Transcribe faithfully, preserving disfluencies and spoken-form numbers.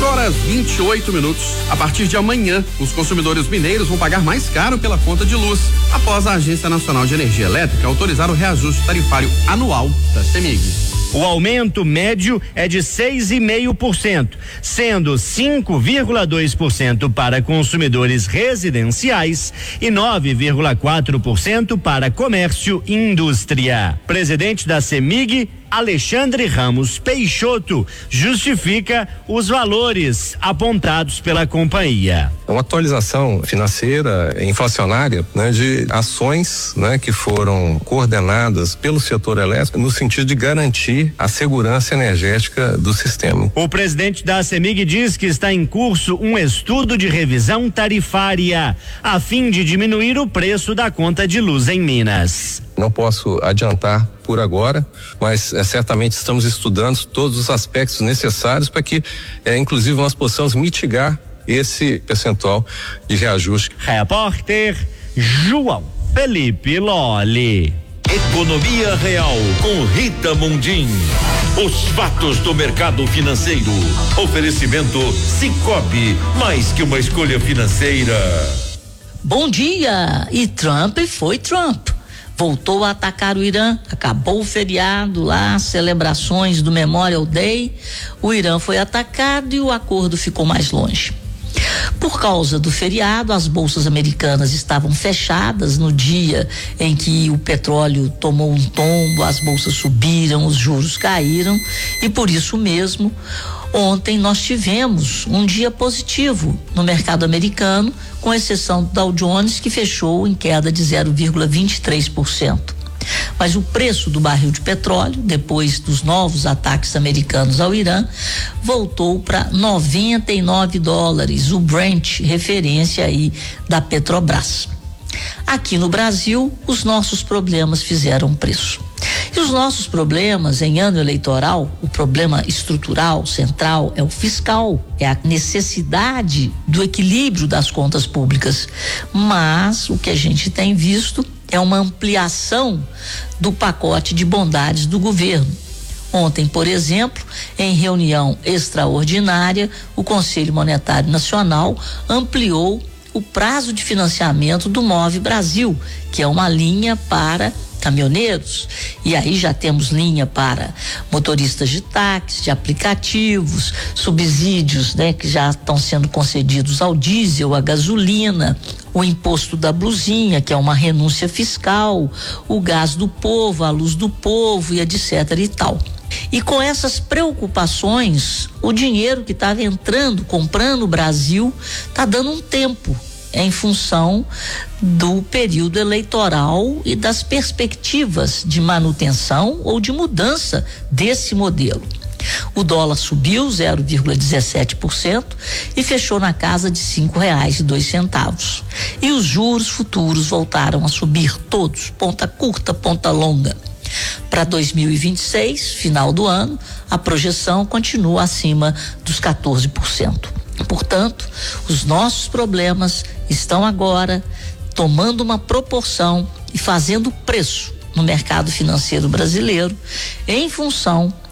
horas e vinte e oito minutos. A partir de amanhã, os consumidores mineiros vão pagar mais caro pela conta de luz, após a Agência Nacional de Energia Elétrica autorizar o reajuste tarifário anual da CEMIG. O aumento médio é de seis vírgula cinco por cento, sendo cinco vírgula dois por cento para consumidores residenciais e nove vírgula quatro por cento para comércio e indústria. Presidente da CEMIG, Alexandre Ramos Peixoto, justifica os valores apontados pela companhia. É uma atualização financeira inflacionária, né, de ações, né, que foram coordenadas pelo setor elétrico no sentido de garantir a segurança energética do sistema. O presidente da CEMIG diz que está em curso um estudo de revisão tarifária a fim de diminuir o preço da conta de luz em Minas. Não posso adiantar por agora, mas é, certamente estamos estudando todos os aspectos necessários para que, é, inclusive, nós possamos mitigar esse percentual de reajuste. Repórter João Felipe Lolli. Economia Real com Rita Mundim. Os fatos do mercado financeiro. Oferecimento Sicoob, mais que uma escolha financeira. Bom dia! E Trump foi Trump. Voltou a atacar o Irã, acabou o feriado lá, celebrações do Memorial Day, o Irã foi atacado e o acordo ficou mais longe. Por causa do feriado, as bolsas americanas estavam fechadas no dia em que o petróleo tomou um tombo, as bolsas subiram, os juros caíram e por isso mesmo, ontem nós tivemos um dia positivo no mercado americano, com exceção do Dow Jones, que fechou em queda de zero vírgula vinte e três por cento. Mas o preço do barril de petróleo, depois dos novos ataques americanos ao Irã, voltou para noventa e nove dólares, o Brent, referência aí da Petrobras. Aqui no Brasil, os nossos problemas fizeram preço. E os nossos problemas em ano eleitoral, o problema estrutural, central, é o fiscal, é a necessidade do equilíbrio das contas públicas. Mas o que a gente tem visto é uma ampliação do pacote de bondades do governo. Ontem, por exemplo, em reunião extraordinária, o Conselho Monetário Nacional ampliou o prazo de financiamento do Move Brasil, que é uma linha para caminhoneiros, e aí já temos linha para motoristas de táxi, de aplicativos, subsídios, né, que já estão sendo concedidos ao diesel, à gasolina, o imposto da blusinha, que é uma renúncia fiscal, o gás do povo, a luz do povo e etc e tal. E com essas preocupações, o dinheiro que estava entrando, comprando o Brasil, está dando um tempo em função do período eleitoral e das perspectivas de manutenção ou de mudança desse modelo. O dólar subiu zero vírgula dezessete por cento e fechou na casa de cinco reais e dois centavos. E os juros futuros voltaram a subir todos, ponta curta, ponta longa. Para dois mil e vinte e seis, final do ano, a projeção continua acima dos quatorze por cento. Portanto, os nossos problemas estão agora tomando uma proporção e fazendo preço no mercado financeiro brasileiro em função